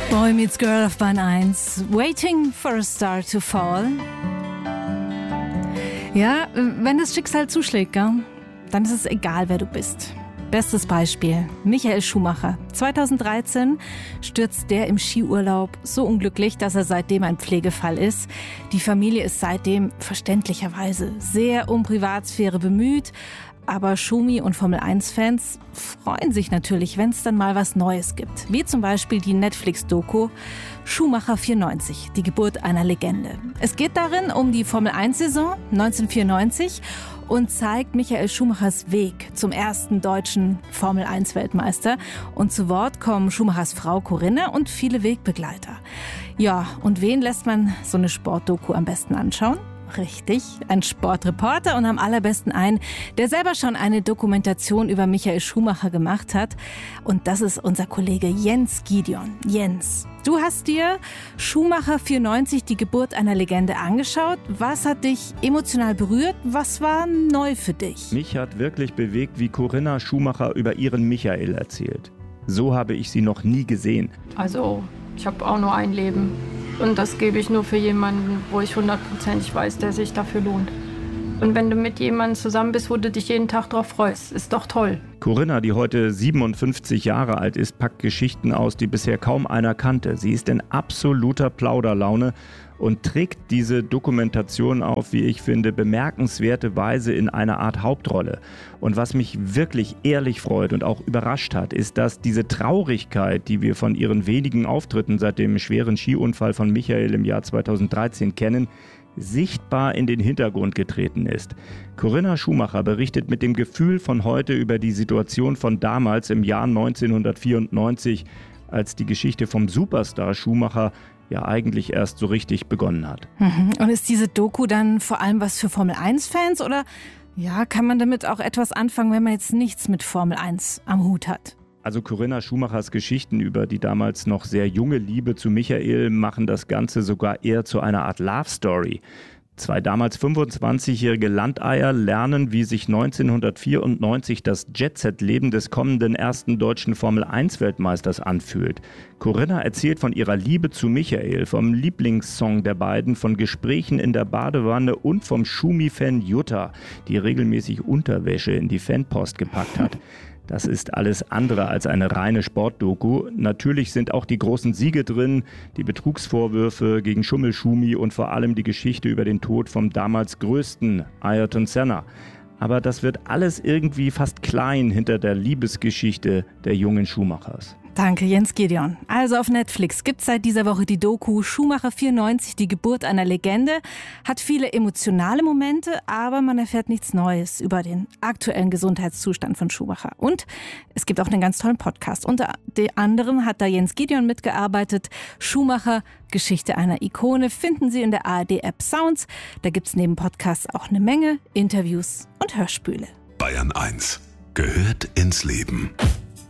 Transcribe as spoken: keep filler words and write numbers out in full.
Boy Meets Girl auf Bahn eins. Waiting for a Star to Fall. Ja, wenn das Schicksal zuschlägt, gell, dann ist es egal, wer du bist. Bestes Beispiel, Michael Schumacher. zweitausenddreizehn stürzt der im Skiurlaub so unglücklich, dass er seitdem ein Pflegefall ist. Die Familie ist seitdem verständlicherweise sehr um Privatsphäre bemüht. Aber Schumi und Formel eins Fans freuen sich natürlich, wenn es dann mal was Neues gibt. Wie zum Beispiel die Netflix-Doku Schumacher vierundneunzig, die Geburt einer Legende. Es geht darin um die Formel eins Saison neunzehnhundertvierundneunzig und zeigt Michael Schumachers Weg zum ersten deutschen Formel eins Weltmeister. Und zu Wort kommen Schumachers Frau Corinna und viele Wegbegleiter. Ja, und wen lässt man so eine Sportdoku am besten anschauen? Richtig, ein Sportreporter und am allerbesten einen, der selber schon eine Dokumentation über Michael Schumacher gemacht hat. Und das ist unser Kollege Jens Gideon. Jens, du hast dir Schumacher vierundneunzig, die Geburt einer Legende, angeschaut. Was hat dich emotional berührt? Was war neu für dich? Mich hat wirklich bewegt, wie Corinna Schumacher über ihren Michael erzählt. So habe ich sie noch nie gesehen. Also, ich habe auch nur ein Leben. Und das gebe ich nur für jemanden, wo ich hundertprozentig weiß, der sich dafür lohnt. Und wenn du mit jemandem zusammen bist, wo du dich jeden Tag drauf freust, ist doch toll. Corinna, die heute siebenundfünfzig Jahre alt ist, packt Geschichten aus, die bisher kaum einer kannte. Sie ist in absoluter Plauderlaune und trägt diese Dokumentation auf, wie ich finde, bemerkenswerte Weise in einer Art Hauptrolle. Und was mich wirklich ehrlich freut und auch überrascht hat, ist, dass diese Traurigkeit, die wir von ihren wenigen Auftritten seit dem schweren Skiunfall von Michael im Jahr zweitausenddreizehn kennen, sichtbar in den Hintergrund getreten ist. Corinna Schumacher berichtet mit dem Gefühl von heute über die Situation von damals im Jahr neunzehnhundertvierundneunzig, als die Geschichte vom Superstar Schumacher ja eigentlich erst so richtig begonnen hat. Mhm. Und ist diese Doku dann vor allem was für Formel eins Fans oder ja, kann man damit auch etwas anfangen, wenn man jetzt nichts mit Formel eins am Hut hat? Also Corinna Schumachers Geschichten über die damals noch sehr junge Liebe zu Michael machen das Ganze sogar eher zu einer Art Love Story. Zwei damals fünfundzwanzigjährige Landeier lernen, wie sich neunzehnhundertvierundneunzig das Jet-Set-Leben des kommenden ersten deutschen Formel eins Weltmeisters anfühlt. Corinna erzählt von ihrer Liebe zu Michael, vom Lieblingssong der beiden, von Gesprächen in der Badewanne und vom Schumi-Fan Jutta, die regelmäßig Unterwäsche in die Fanpost gepackt hat. Das ist alles andere als eine reine Sportdoku. Natürlich sind auch die großen Siege drin, die Betrugsvorwürfe gegen Schummelschumi und vor allem die Geschichte über den Tod vom damals größten Ayrton Senna. Aber das wird alles irgendwie fast klein hinter der Liebesgeschichte der jungen Schumachers. Danke, Jens Gideon. Also auf Netflix gibt's seit dieser Woche die Doku Schumacher vierundneunzig, die Geburt einer Legende. Hat viele emotionale Momente, aber man erfährt nichts Neues über den aktuellen Gesundheitszustand von Schumacher. Und es gibt auch einen ganz tollen Podcast. Unter anderem hat da Jens Gideon mitgearbeitet. Schumacher, Geschichte einer Ikone, finden Sie in der A R D-App Sounds. Da gibt's neben Podcasts auch eine Menge Interviews und Hörspiele. Bayern eins gehört ins Leben.